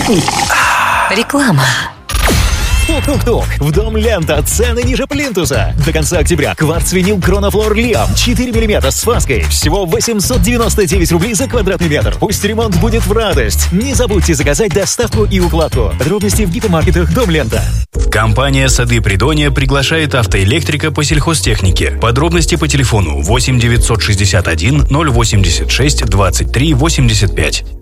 Реклама. Тук-тук-тук. В Дом Лента. Цены ниже плинтуса. До конца октября. Кварц-винил Кронофлор Лиам. 4 мм с фаской. Всего 899 рублей за квадратный метр. Пусть ремонт будет в радость. Не забудьте заказать доставку и укладку. Подробности в гипермаркетах Дом Лента. Компания «Сады Придонья» приглашает автоэлектрика по сельхозтехнике. Подробности по телефону 8 961 086 23 85.